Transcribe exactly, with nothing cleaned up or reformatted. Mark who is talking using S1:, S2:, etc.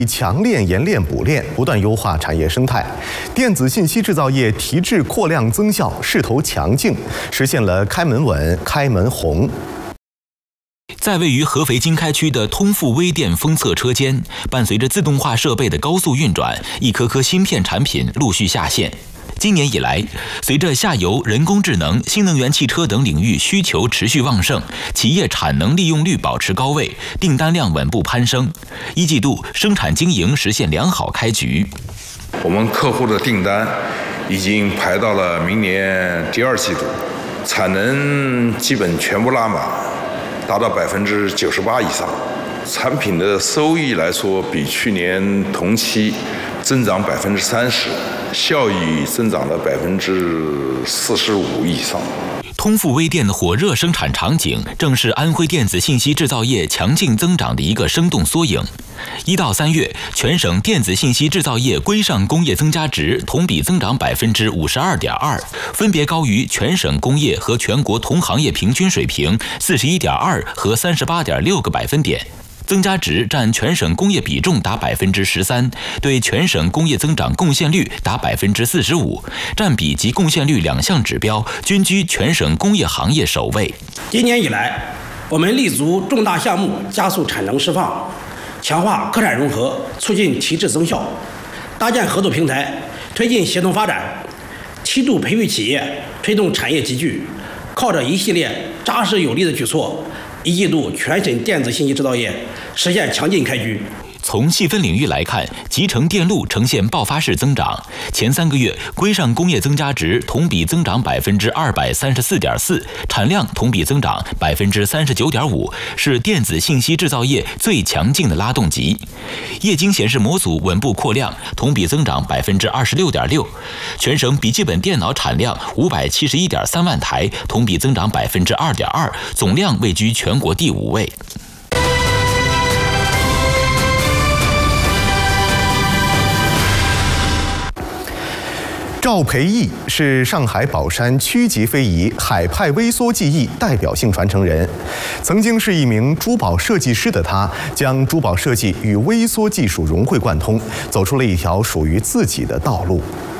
S1: 强链研链补链，不断优化产业生态。电子信息制造业提质扩量增效势头强劲，实现了开门稳、开门红。
S2: 在位于合肥经开区的通富微电封测车间，伴随着自动化设备的高速运转，一颗颗芯片产品陆续下线。今年以来，随着下游、人工智能、新能源汽车等领域需求持续旺盛，企业产能利用率保持高位，订单量稳步攀升。一季度生产经营实现良好开局。
S3: 我们客户的订单已经排到了明年第二季度，产能基本全部拉满，达到百分之九十八以上。产品的收益来说，比去年同期增长百分之三十，效益增长了百分之四十五以上。
S2: 通富微电的火热生产场景，正是安徽电子信息制造业强劲增长的一个生动缩影。一到三月，全省电子信息制造业规上工业增加值同比增长百分之五十二点二，分别高于全省工业和全国同行业平均水平四十一点二和三十八点六个百分点。增加值占全省工业比重达百分之十三，对全省工业增长贡献率达百分之四十五，占比及贡献率两项指标均居全省工业行业首位。
S4: 今年以来，我们立足重大项目，加速产能释放，强化科产融合，促进提质增效，搭建合作平台，推进协同发展，七度培育企业，推动产业集聚。靠着一系列扎实有力的举措，一季度全省电子信息制造业实现强劲开局。
S2: 从细分领域来看，集成电路呈现爆发式增长。前三个月，规上工业增加值同比增长百分之二百三十四点四，产量同比增长百分之三十九点五，是电子信息制造业最强劲的拉动极。液晶显示模组稳步扩量，同比增长百分之二十六点六。全省笔记本电脑产量五百七十一点三万台，同比增长百分之二点二，总量位居全国第五位。
S1: 赵培义是上海宝山区级非遗海派微缩技艺代表性传承人，曾经是一名珠宝设计师的他，将珠宝设计与微缩技术融会贯通，走出了一条属于自己的道路。